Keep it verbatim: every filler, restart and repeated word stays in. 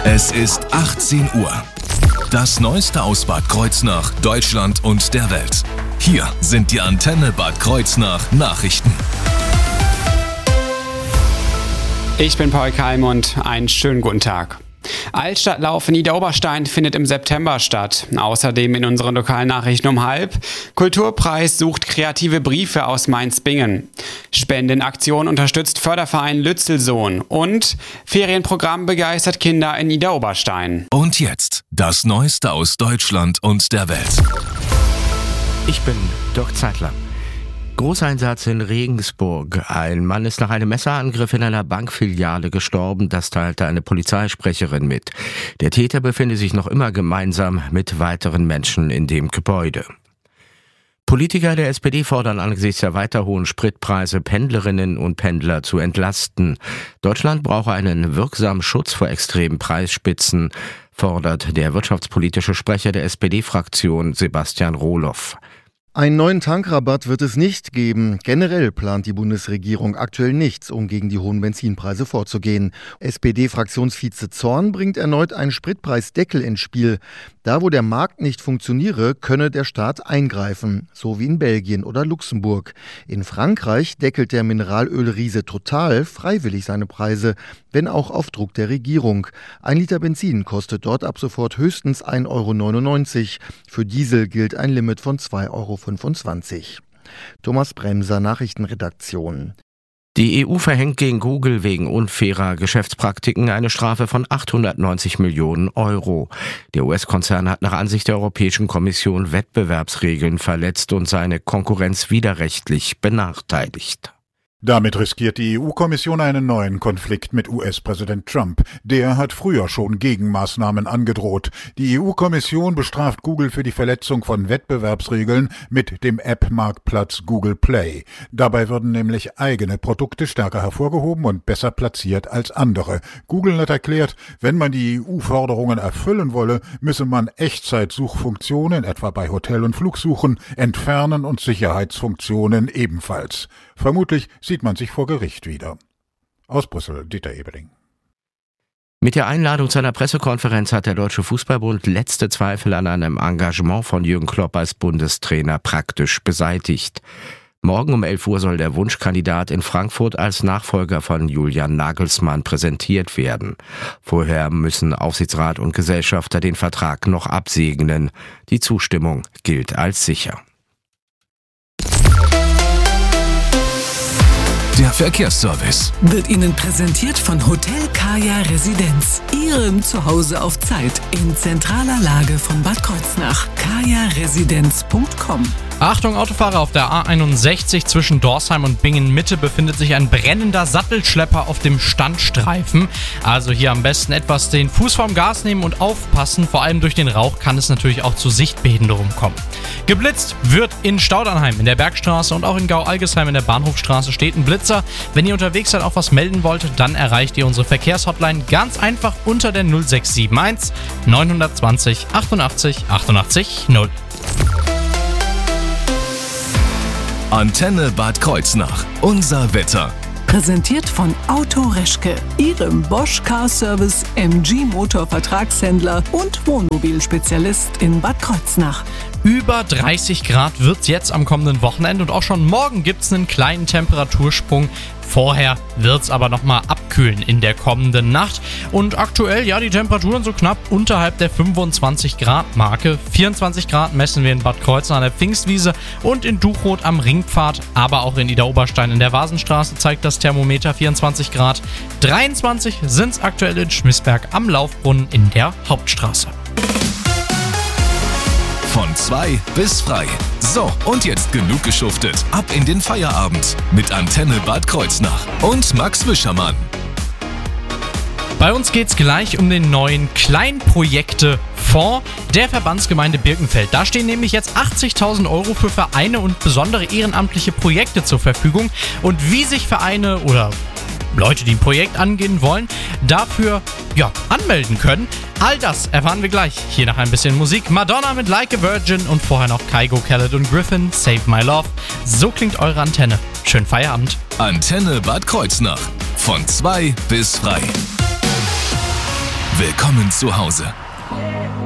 Es ist achtzehn Uhr. Das Neueste aus Bad Kreuznach, Deutschland und der Welt. Hier sind die Antenne Bad Kreuznach Nachrichten. Ich bin Paul Kalmund, einen schönen guten Tag. Altstadtlauf in Niederoberstein findet im September statt. Außerdem in unseren lokalen Nachrichten um halb. Kulturpreis sucht kreative Briefe aus Mainz-Bingen. Spendenaktion unterstützt Förderverein Lützelsohn. Und Ferienprogramm begeistert Kinder in Niederoberstein. Und jetzt das Neueste aus Deutschland und der Welt. Ich bin Dirk Zeitler. Großeinsatz in Regensburg. Ein Mann ist nach einem Messerangriff in einer Bankfiliale gestorben. Das teilte eine Polizeisprecherin mit. Der Täter befinde sich noch immer gemeinsam mit weiteren Menschen in dem Gebäude. Politiker der S P D fordern angesichts der weiter hohen Spritpreise Pendlerinnen und Pendler zu entlasten. Deutschland brauche einen wirksamen Schutz vor extremen Preisspitzen, fordert der wirtschaftspolitische Sprecher der S P D-Fraktion Sebastian Rohloff. Einen neuen Tankrabatt wird es nicht geben. Generell plant die Bundesregierung aktuell nichts, um gegen die hohen Benzinpreise vorzugehen. S P D-Fraktionsvize Zorn bringt erneut einen Spritpreisdeckel ins Spiel. Da, wo der Markt nicht funktioniere, könne der Staat eingreifen, so wie in Belgien oder Luxemburg. In Frankreich deckelt der Mineralölriese Total freiwillig seine Preise, wenn auch auf Druck der Regierung. Ein Liter Benzin kostet dort ab sofort höchstens ein Euro neunundneunzig. Für Diesel gilt ein Limit von zwei Euro fünfundzwanzig. Thomas Bremser, Nachrichtenredaktion. Die E U verhängt gegen Google wegen unfairer Geschäftspraktiken eine Strafe von achthundertneunzig Millionen Euro. Der U S-Konzern hat nach Ansicht der Europäischen Kommission Wettbewerbsregeln verletzt und seine Konkurrenz widerrechtlich benachteiligt. Damit riskiert die E U-Kommission einen neuen Konflikt mit U S-Präsident Trump. Der hat früher schon Gegenmaßnahmen angedroht. Die E U-Kommission bestraft Google für die Verletzung von Wettbewerbsregeln mit dem App-Marktplatz Google Play. Dabei würden nämlich eigene Produkte stärker hervorgehoben und besser platziert als andere. Google hat erklärt, wenn man die E U-Forderungen erfüllen wolle, müsse man Echtzeitsuchfunktionen, etwa bei Hotel- und Flugsuchen, entfernen und Sicherheitsfunktionen ebenfalls. Vermutlich sieht man sich vor Gericht wieder. Aus Brüssel, Dieter Ebeling. Mit der Einladung zu einer Pressekonferenz hat der Deutsche Fußballbund letzte Zweifel an einem Engagement von Jürgen Klopp als Bundestrainer praktisch beseitigt. Morgen um elf Uhr soll der Wunschkandidat in Frankfurt als Nachfolger von Julian Nagelsmann präsentiert werden. Vorher müssen Aufsichtsrat und Gesellschafter den Vertrag noch absegnen. Die Zustimmung gilt als sicher. Der Verkehrsservice wird Ihnen präsentiert von Hotel Kaya Residenz, Ihrem Zuhause auf Zeit in zentraler Lage von Bad Kreuznach. kaya residenz punkt com. Achtung Autofahrer, auf der A einundsechzig zwischen Dorsheim und Bingen-Mitte befindet sich ein brennender Sattelschlepper auf dem Standstreifen. Also hier am besten etwas den Fuß vom Gas nehmen und aufpassen. Vor allem durch den Rauch kann es natürlich auch zu Sichtbehinderung kommen. Geblitzt wird in Staudernheim in der Bergstraße und auch in Gau-Algesheim in der Bahnhofstraße steht ein Blitzer. Wenn ihr unterwegs seid, auch was melden wollt, dann erreicht ihr unsere Verkehrshotline ganz einfach unter der null sechs sieben eins neun zwei null achtundachtzig achtundachtzig null. Antenne Bad Kreuznach. Unser Wetter. Präsentiert von Auto Reschke, Ihrem Bosch Car Service M G Motor Vertragshändler und Wohnmobilspezialist in Bad Kreuznach. Über dreißig Grad wird's jetzt am kommenden Wochenende und auch schon morgen gibt's einen kleinen Temperatursprung. Vorher wird's aber nochmal abkühlen in der kommenden Nacht. Und aktuell, ja, die Temperaturen so knapp unterhalb der fünfundzwanzig Grad Marke. vierundzwanzig Grad messen wir in Bad Kreuznach an der Pfingstwiese und in Duchroth am Ringpfad. Aber auch in Niederoberstein in der Vasenstraße zeigt das Thermometer vierundzwanzig Grad. dreiundzwanzig sind's aktuell in Schmissberg am Laufbrunnen in der Hauptstraße. Von zwei bis frei. So, und jetzt genug geschuftet. Ab in den Feierabend mit Antenne Bad Kreuznach und Max Wischermann. Bei uns geht's gleich um den neuen Kleinprojekte-Fonds der Verbandsgemeinde Birkenfeld. Da stehen nämlich jetzt achtzigtausend Euro für Vereine und besondere ehrenamtliche Projekte zur Verfügung. Und wie sich Vereine oder Leute, die ein Projekt angehen wollen, dafür ja, anmelden können. All das erfahren wir gleich. Hier nach ein bisschen Musik. Madonna mit Like a Virgin und vorher noch Kygo, Khaled und Griffin, Save My Love. So klingt eure Antenne. Schönen Feierabend. Antenne Bad Kreuznach. Von zwei bis frei. Willkommen zu Hause.